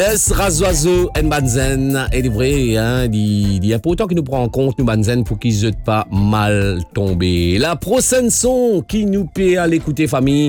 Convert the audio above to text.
Es rasoiseau en banzen, et vrai, hein, il y a important qu'il nous prend en compte, nous banzen, pour qu'ils ne pas mal tomber. La prochaine son qui nous paie à l'écouter, famille,